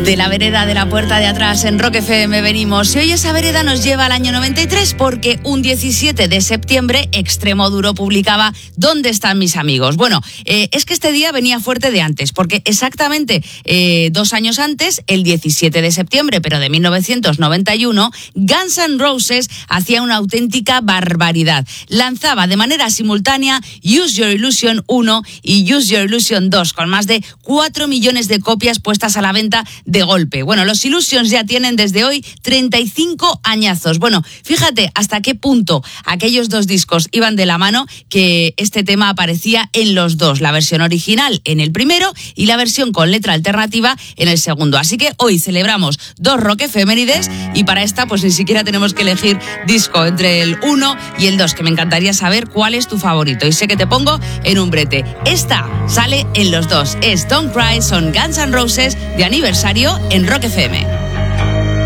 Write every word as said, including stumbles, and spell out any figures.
De la vereda de la puerta de atrás en Rock F M venimos. Y hoy esa vereda nos lleva al año noventa y tres porque un diecisiete de septiembre Extremoduro publicaba ¿Dónde están mis amigos? Bueno, eh, es que este día venía fuerte de antes, porque exactamente eh, dos años antes, el diecisiete de septiembre, pero de mil novecientos noventa y uno, Guns N' Roses hacía una auténtica barbaridad. Lanzaba de manera simultánea Use Your Illusion uno y Use Your Illusion dos, con más de cuatro millones de copias puestas a la venta de golpe. Bueno, los Illusions ya tienen desde hoy treinta y cinco añazos. Bueno, fíjate hasta qué punto aquellos dos discos iban de la mano, que este tema aparecía en los dos, la versión original en el primero y la versión con letra alternativa en el segundo. Así que hoy celebramos dos rock efemérides y para esta pues ni siquiera tenemos que elegir disco entre el uno y el dos, que me encantaría saber cuál es tu favorito y sé que te pongo en un brete. Esta sale en los dos, es Don't Cry, son Guns N' Roses de aniversario en Rock F M.